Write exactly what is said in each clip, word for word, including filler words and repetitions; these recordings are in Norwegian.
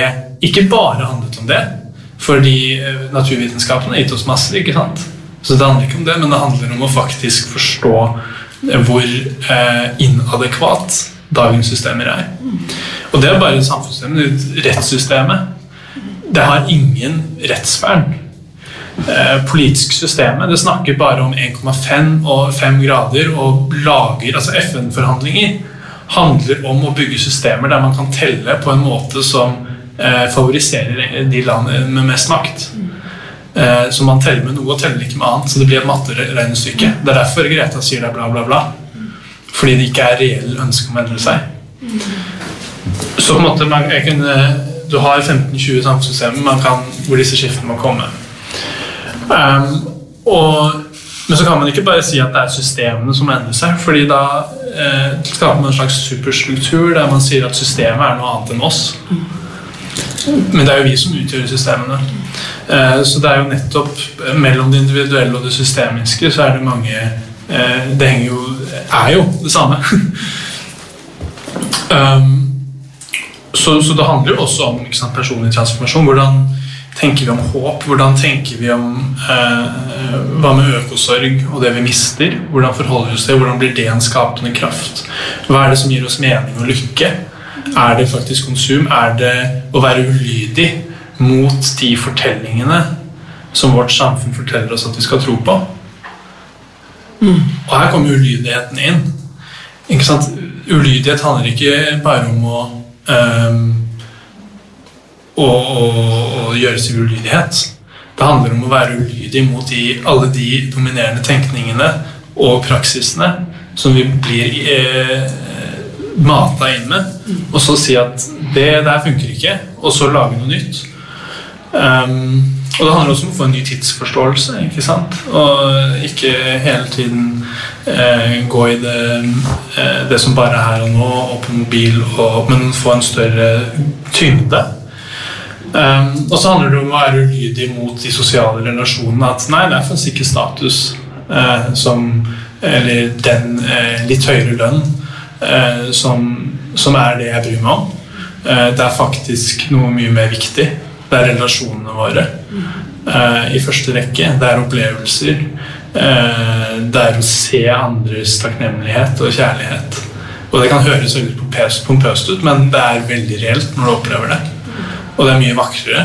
ikke bare handlet om det, fordi naturvitenskapen har gitt oss masse, ikke sant? Så det handler ikke om det, men det handler om å faktisk forstå hvor eh, inadekvat dagens systemer er. Og det er bare samfunnssystemet, rettssystemet. Det har ingen rettsvern. Eh, politisk systemet, det snakker bare om en komma fem og fem grader og lager, altså F N-forhandlinger handler om å bygge systemer der man kan telle på en måte som eh, favoriserer de landene med mest makt. Eh, så man teller med noe og teller ikke med annet, så det blir et matteregnestykke. Det er derfor Greta sier det bla bla bla. Fordi det ikke er reell ønske om å endre seg. Så på en måte, man, jeg kunne, du har femten til tjue samfunnssystemer man kan, hvor disse skiftene må komme. Um, og Men så kan man ikke bare si at det er systemene som endrer seg, fordi da eh, skaper man en slags superstruktur der man sier at systemet er noe annet enn oss. Men det er jo vi som utgjør systemene. Eh, så det er jo nettopp mellom det individuelle og det systemiske så er det mange eh, det henger jo, er jo det samme. um, så, så det handler jo også om ikke sant, personlig transformasjon. Hvordan tenker vi om håp? Hvordan tenker vi om eh, hva med økosorg og det vi mister? Hvordan forholder vi oss til? Hvordan blir det en skapende kraft? Hva er det som gir oss mening og lykke? Er det faktisk konsum? Er det å være ulydig mot de fortellingene som vårt samfunn forteller oss at vi skal tro på? Mm. Og her kommer ulydigheten inn. Ikke sant? Ulydighet handler ikke bare om å um, Og, og, og gjøre seg ulydighet. Det handler om å være ulydig mot de, alle de dominerende tenkningene og praksisene som vi blir eh, matet inn med, og så si at det der funker ikke, og så lage noe nytt. Um, og det handler også om å få en ny tidsforståelse, ikke sant? Og ikke hele tiden eh, gå i det, eh, det som bare er her og nå, og på mobil, og, men få en større tyngde. Um, og så handler det om å være ulydig mot de sosiale relasjonene, at nei, det er faktisk ikke status uh, som, eller den uh, litt høyere lønn uh, som, som er det jeg bryr meg om. Uh, det er faktisk noe mye mer viktig. Det er relasjonene våre uh, i første rekke. Det er opplevelser. Uh, det er å se andres takknemlighet og kjærlighet. Og det kan høres veldig pompøst ut, men det er veldig reelt når du opplever det. Og det er mye vakrere.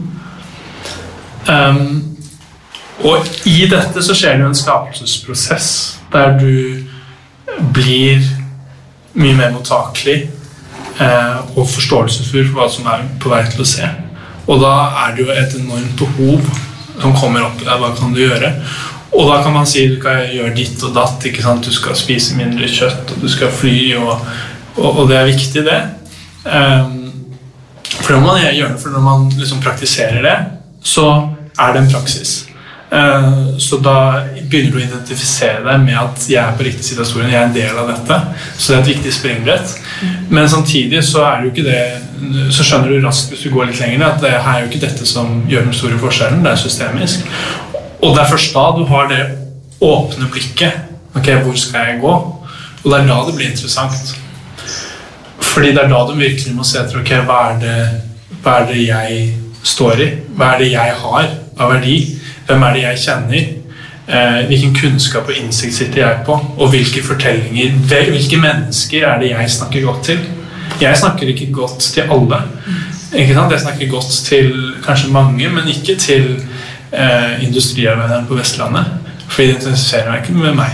Um, og i dette så skjer det jo en skapelsesprosess der du blir mye mer mottakelig eh, og forståelsesfull for hva som er på vei til å se. Og da er det jo et enormt behov som kommer opp der. Hva kan du gjøre? Og da kan man si du kan gjøre ditt og datt, ikke sant? Du skal spise mindre kjøtt, og du skal fly, og, og, og det er viktig det. Um, For når man gjør det, for når man liksom praktiserer det, så er det en praksis. Så da begynner du å identifisere deg med at jeg er på riktig side av historien, jeg er en del av dette. Så det er et viktig springbrett. Men samtidig så er det jo ikke det, så skjønner du raskt hvis du går litt lenger, at det her er jo ikke dette som gjør den store forskjellen, det er systemisk. Og det er først da du har det åpne blikket. Ok, hvor skal jeg gå? Og det er da det blir interessant. Fordi det er da du virkelig må se etter, ok, hva er det, hva er det jeg står i? Hva er det jeg har av verdi? Hvem er det jeg kjenner? Eh, hvilken kunnskap og innsikt sitter jeg på? Og hvilke fortellinger, hvilke mennesker er det jeg snakker godt til? Jeg snakker ikke godt til alle. Ikke sant? Jeg snakker godt til kanskje mange, men ikke til eh, industriarbeiderne på Vestlandet. Fordi det interesserer meg ikke med meg.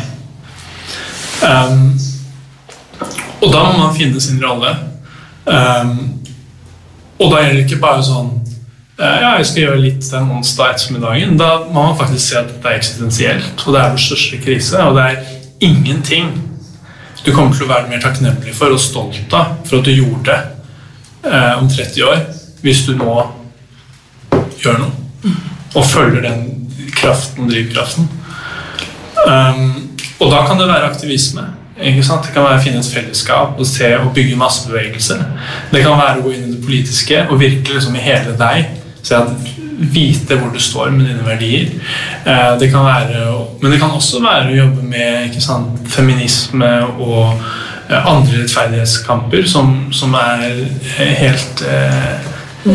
Um, Og da må man finne sin rolle. Um, og da gjelder det ikke bare sånn uh, ja, jeg skal gjøre litt den onsdag ettermiddagen. Da må man faktisk se at dette er eksistensielt, og det er vår største krise, og det er ingenting du kommer til å være mer takknemlig for og stolt av for at du gjorde det uh, om tretti år, hvis du nå gjør noe og følger den kraften og drivkraften. Um, og da kan det være aktivisme. Ikke sant? Det kan være å finne et fellesskap og se og bygge massebevegelser. Det kan være å gå inn i det politiske og virkelig liksom i hele deg se at vite hvor du står med dine verdier. Det kan være, men det kan også være å jobbe med ikke sant, feminisme og andre rettferdighetskamper som, som er helt eh,